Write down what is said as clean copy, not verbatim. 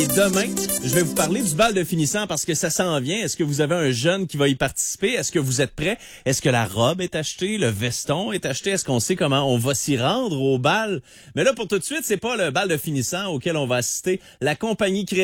Et demain, je vais vous parler du bal de finissant parce que ça s'en vient. Est-ce que vous avez un jeune qui va y participer? Est-ce que vous êtes prêts? Est-ce que la robe est achetée? Le veston est acheté? Est-ce qu'on sait comment on va s'y rendre au bal? Mais là, pour tout de suite, c'est pas le bal de finissant auquel on va assister. La compagnie créative